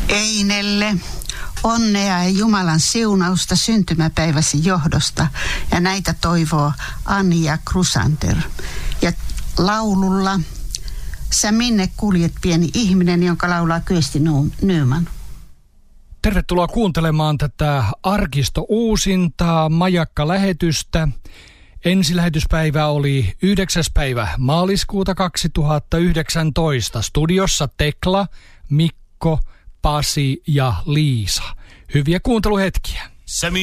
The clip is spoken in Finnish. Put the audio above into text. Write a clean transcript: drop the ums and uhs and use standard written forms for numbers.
Einelle onnea ja Jumalan siunausta syntymäpäiväsi johdosta. Ja näitä toivoo Anja Krusander. Ja laululla Sä minne kuljet pieni ihminen, jonka laulaa Kyösti Nyman. Tervetuloa kuuntelemaan tätä arkistouusintaa Majakka-lähetystä. Ensilähetyspäivä oli 9. päivä maaliskuuta 2019. Studiossa Tekla, Mikko, Pasi ja Liisa. Hyviä kuunteluhetkiä.